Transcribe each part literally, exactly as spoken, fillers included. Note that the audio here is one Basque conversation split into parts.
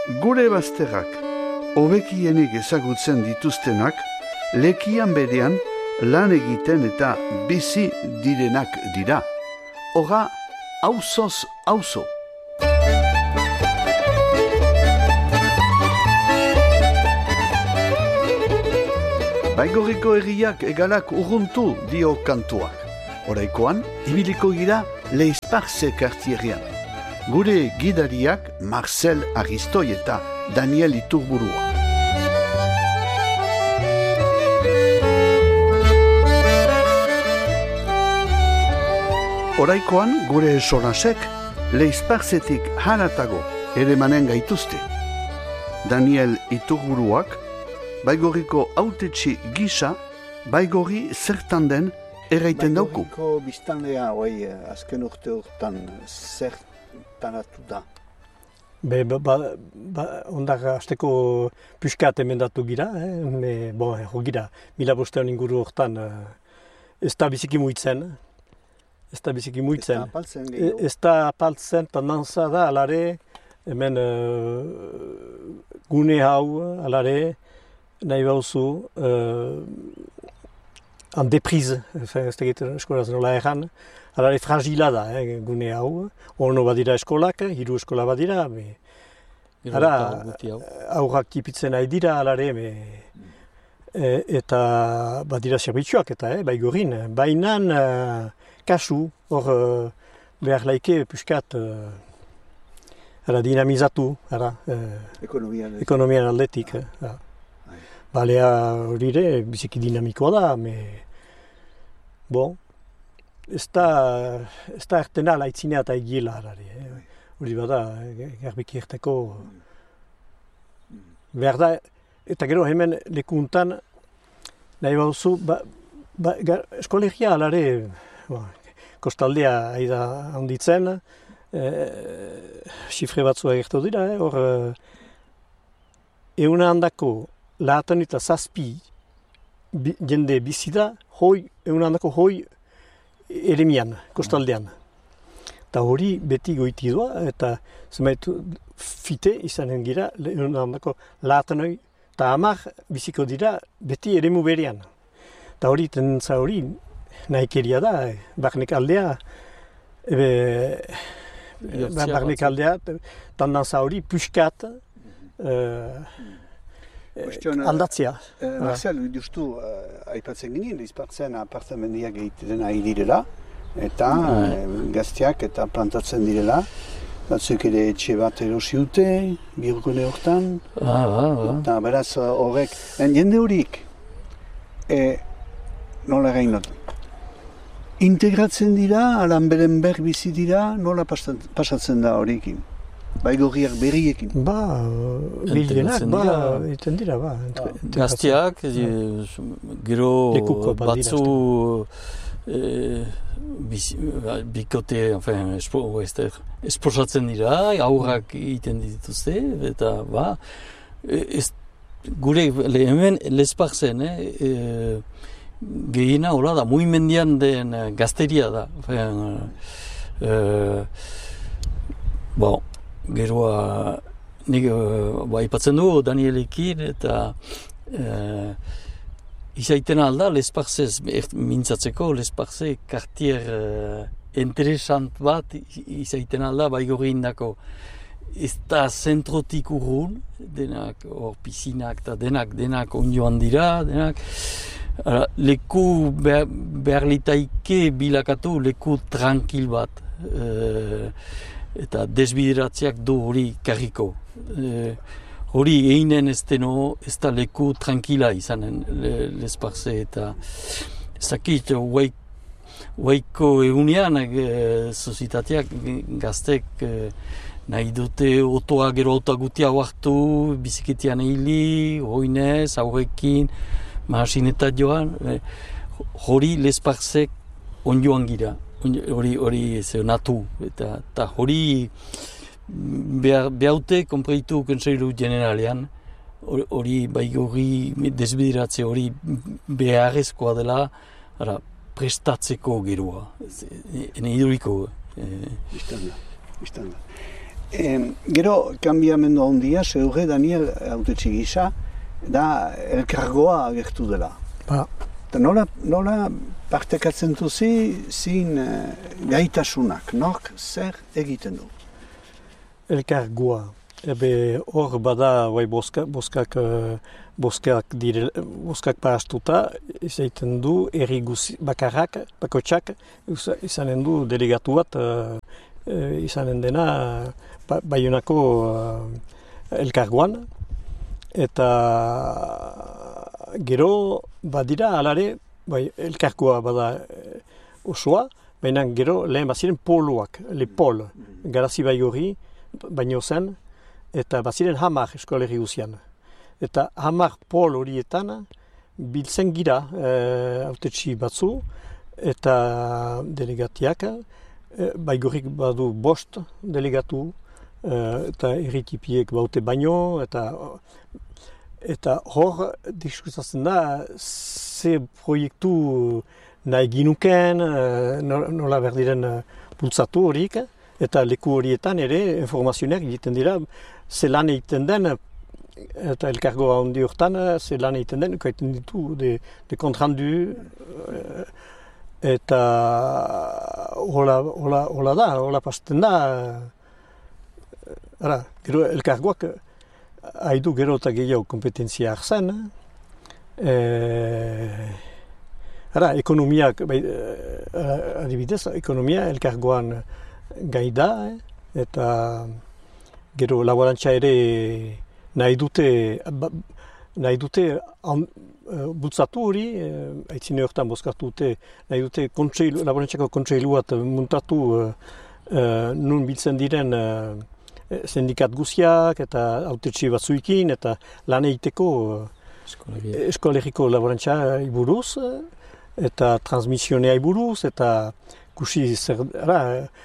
Gure bazterrak, hobekienik ezagutzen dituztenak, lekian berean lan egiten eta bizi direnak dira. Hora, auzoz auzo. Baigorriko herriak egalak urruntu dio kantuak. Oraikoan, ibiliko gira Leisparze kartierrean. Gure gidariak Marcel Aristoi eta Daniel Iturburua. Oraikoan, gure sonasek Leisparzetik haratago ere manen gaituzte. Daniel Iturburuak, Baigorriko autetxi gisa, Baigorri zertan den erraiten dauku. Baigorriko biztanlea, oi, azken urte urtan zertanatu da. Be, ba, ba, ba, ondak azteko puskat emendatu gira, eh? Me, bon, ho gira, mila bostean inguru hortan ez da biziki muitzen. Ez da biziki muitzen. Ez da apaltzen gehiago. Ez da apaltzen, tendantza da, alare, hemen uh, gune hau, alare, nahi bauzu, uh, en deprize, ez da egiten eskolaz nola egan, alare fragila da, eh, gune hau, ono badira eskolak, hiru eskola badira, me, ara, aurrak tipitzen nahi dira, alare, me, e, eta badira zerbitzuak, eta, eh, Baigorrin, bainan, uh, kasu, hor, uh, behar laike, puskat, uh, ara, dinamizatu, ara, uh, ekonomian, ekonomian aldetik, uh, balea horire, biziki dinamikoa da, me, bon, ez da, ez da ertena laitzinea eta egiela, eh? Hori bada, garbiki erteko, behar da, eta gero hemen lekuntan, nahi bauzu, ba, ba, eskolegia alare, ba, kostaldea haida handitzen, xifre batzu agertu dira, eh? Hor, euna handako, lahatan eta zazpi bi, jende bizida, hoi, egun handako hoi eremian, kostaldean. Eta hori beti goiti doa, eta zemaitu fite izanen gira, egun handako lahatanoi, eta hamar biziko dira beti eremu berean. Eta hori, tendentza hori, nahikeria da, eh, barnek aldea, ebe, barnek aldea, tendentza hori, puskat, eh, Question, aldatzea. Uh, Marcel, justu, uh, aipatzen ginen, Leispartzen apartamendiak egiten ari direla, eta uh, gazteak eta plantatzen direla. Batzuk ere etxe bat erosi dute, birgune hortan. Ah, ah, ah. Eta beraz horrek, en jende horik, e, nola gainot, integratzen dira, alan beren ber bizi dira, nola pasatzen da horikin? Baigorriak berriekin. Ba, bildenak, ba, iten dira, ba. Gaztiak, gero batzu e, bikote, enfin, espo, esposatzen dira, aurrak egiten dituzte, eta, ba, ez, gure, hemen Leisparzen, eh, e, gehiena hola da, muimendian den gazteria da. Enfin, e, bon, geroa, nik ba, ipatzen du Danielekin, eta uh, izaiten alda Leisparzez mintzatzeko, Leisparze kartier uh, interesant bat izaiten alda Baigorri indako. Ez da zentrotik urrun, denak, hor pisinak eta denak, denak ondioan dira, denak. Ara, leku behar, behar litaike bilakatu leku tranquil bat. Uh, eta desbideratziak du hori karriko. E, hori einen ez deno, ez da leku tranquila izanen Leisparze, eta ez dakit, huaiko egunean e, sozitateak gaztek e, nahi dute otoa gero otoa gutia hartu, biziketian hili, hoinez, aurrekin, mahasinetat joan, e, hori Leisparzek ondioan gira. Hori, hori, zeonatu, eta, eta hori behaute konpreitu Kontseilu Generalean, hori Baigorri desbideratze hori beharrezkoa dela, ara, prestatzeko geroa, ene iduriko. Istanda, istanda. E, gero, kanbiamendu handia, zeure Daniel hautetxe gisa, da elkargoa agertu dela. Ba, Eta nola, nola partekatzen duzi zin uh, gaitasunak, nork zer egiten du? elkargoa. Ebe hor bada bai boska, boskak, uh, boskak, dire, boskak parastuta, izaiten du erri guzi, bakarrak, bakotxak, izanen du delegatu bat, uh, izanen dena ba, Baionako uh, elkargoan, eta gero badira alare, bai, elkargoa bada e, osoa, baina gero lehen baziren poloak, le pol, garazi bai hori, baino zen, eta baziren hamar eskoleri guzian. Eta hamar pol horietan biltzen gira e, autetxi batzu, eta delegatiak, e, bai gorik badu bost delegatu, e, eta erritipiek baute baino, eta Eta hor, diskutatzen da, ze proiektu nahi ginuken, nola berdiren bultzatu horik, eta leku horietan ere informazioak egiten dira, ze lan egiten den, eta elkargoa handi hortan, ze lan egiten den, kaiten ditu, de, de kontrandu, eta hola, hola, hola da, hola pasten da, ara, gero elkargoak, haidu gero eta gehiago kompetentzia hartzen. E, ara, ekonomiak, bai, adibidez, ekonomia elkargoan gai da, eh? Eta gero laborantza ere nahi dute, ba, nahi dute an, uh, bultzatu hori, eh, aitzine horretan bozkatu dute, nahi dute kontseilu, laborantzako kontseilu bat muntatu uh, uh, nun biltzen diren uh, sindikat guziak eta autetxi batzuekin eta lan egiteko eskolegiko laborantza buruz eta transmisionea buruz eta kusi zer ara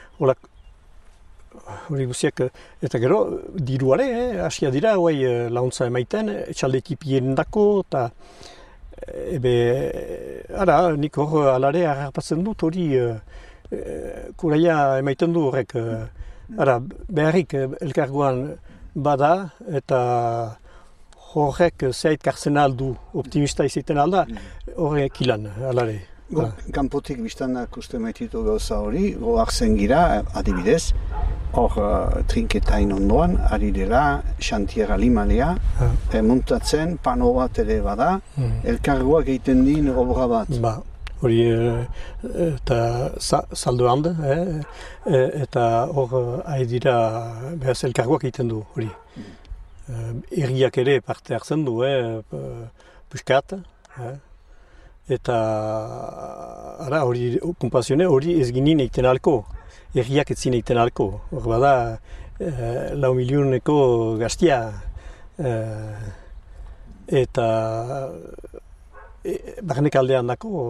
hori guziak eta gero diruare eh, hasia dira hoi launtza emaiten etxalde ekipien dako eta ebe ara nik hor alare harrapatzen dut hori eh, kuraia emaiten du horrek eh, Ara, beharrik elkargoan bada eta horrek zeit kartzen aldu, optimista izaiten alda, horrek ilan, alare. Kanpotik biztanak uste maititu gauza hori, goak zen gira, adibidez, hor uh, trinketain ondoan, ari dela, xantiera limalea, e, muntatzen, pano bat ere bada, mm. elkargoak egiten din obra bat. Ba. Hori eta saldo handa, eh? Eta hor ari dira behaz elkargoak egiten du, hori. Mm. Erriak ere parte hartzen du, eh? Puskat, eh? Eta ara, hori kompazione hori ez ginen egiten alko, erriak ez zin egiten alko. Hor bada, eh, lau milioneko gaztia, eh, eta e, barnek aldean dako,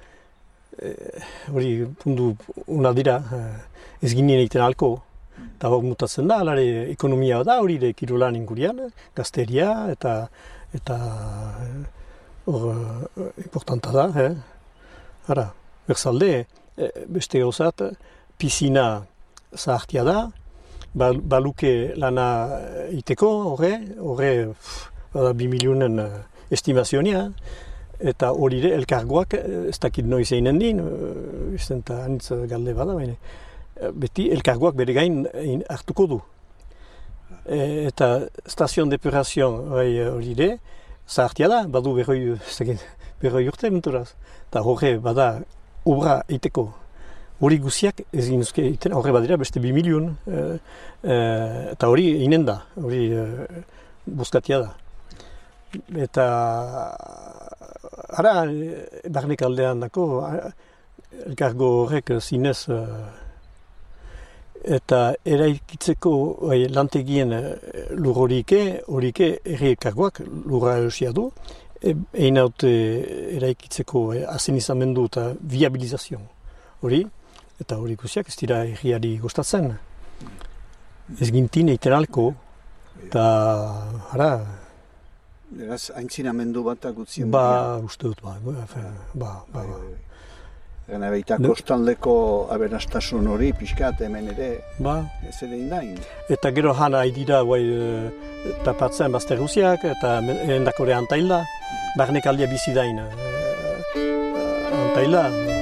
hori e, pundu una dira ez ginen egiten alko eta hor mutatzen da, alare ekonomia da hori de kirolan ingurian, gazteria eta eta hor importanta da eh? Ara, berzalde e, beste gauzat pisina zahartia da bal, baluke lana iteko horre horre bada bi milionen estimazionia eta hori ere elkargoak ez dakit noiz einen din, izten eta anitz galde bada, baina beti elkargoak bere gain hartuko du. E, eta stazion depurazion hori ere, zahartia da, badu berroi, berroi urte menturaz. Eta horre bada obra eiteko. Hori guziak ez ginuzke eiten, horre badira beste bi milion. E, e, eta hori einen da, hori e, bozkatia da. Eta ara, barnek aldean dako, elkargo horrek zinez eta eraikitzeko oi, lantegien lur horike, horike erri elkargoak lurra erosia du, egin haute eraikitzeko azenizamendu eta viabilizazio hori, eta hori guziak ez dira erriari gustatzen. Ez gintin eiten alko, eta ara, Beraz, aintzinamendu bat agutzien. Ba, uste dut, ba, ba, ba, ba. Gana baita kostaldeko aberastasun hori, pixkat hemen ere, Ba, ez ere indain. eta gero hana haidira guai e, tapatzen bazter guziak, eta endakore antaila, barnek aldia bizidain. E, antaila,